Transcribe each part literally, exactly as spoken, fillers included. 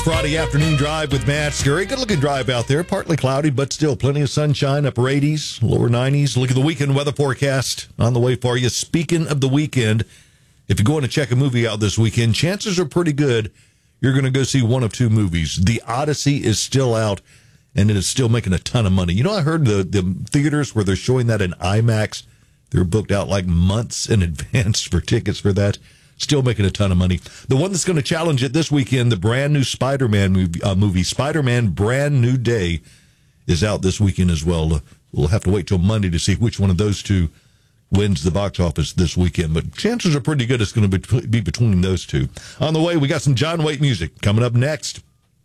Friday afternoon drive with Matt Scurry. Good-looking drive out there. Partly cloudy, but still plenty of sunshine. Upper eighties, lower nineties. Look at the weekend weather forecast on the way for you. Speaking of the weekend, if you're going to check a movie out this weekend, chances are pretty good you're going to go see one of two movies. The Odyssey is still out, and it is still making a ton of money. You know, I heard the, the theaters where they're showing that in IMAX, they're booked out like months in advance for tickets for that. Still making a ton of money. The one that's going to challenge it this weekend, the brand new Spider-Man movie, uh, movie Spider-Man Brand New Day, is out this weekend as well. Uh, we'll have to wait till Monday to see which one of those two wins the box office this weekend. But chances are pretty good it's going to be, be between those two. On the way, we got some John Waite music coming up next.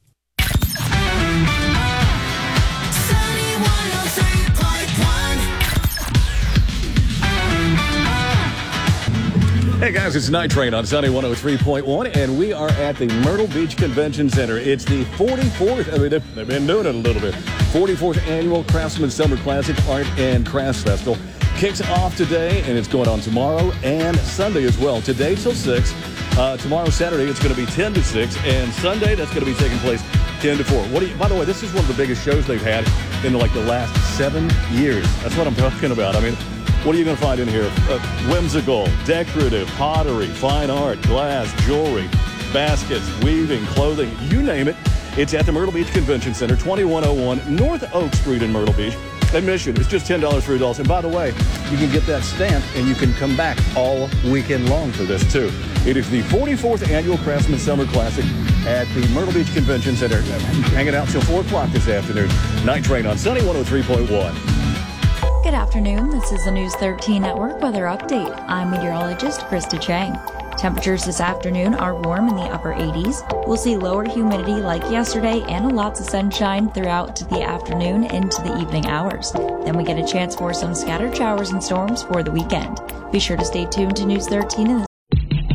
Hey guys, it's Night Train on Sunny one oh three point one, and we are at the Myrtle Beach Convention Center. It's the forty-fourth, I mean, they've been doing it a little bit, forty-fourth Annual Craftsman Summer Classic Art and Crafts Festival. Kicks off today, and it's going on tomorrow and Sunday as well. Today till six, uh, tomorrow, Saturday, it's going to be ten to six, and Sunday, that's going to be taking place ten to four. What do you, by the way, this is one of the biggest shows they've had in like the last seven years. That's what I'm talking about. I mean, what are you going to find in here? Uh, whimsical, decorative, pottery, fine art, glass, jewelry, baskets, weaving, clothing, you name it. It's at the Myrtle Beach Convention Center, twenty-one oh one North Oak Street in Myrtle Beach. Admission is just ten dollars for adults. And by the way, you can get that stamp and you can come back all weekend long for this too. It is the forty-fourth Annual Craftsman Summer Classic at the Myrtle Beach Convention Center. Hanging out till four o'clock this afternoon. Night Train on Sunny one oh three point one. Good afternoon. This is the News thirteen Network Weather Update. I'm meteorologist Krista Chang. Temperatures this afternoon are warm in the upper eighties. We'll see lower humidity like yesterday and lots of sunshine throughout the afternoon into the evening hours. Then we get a chance for some scattered showers and storms for the weekend. Be sure to stay tuned to News thirteen in the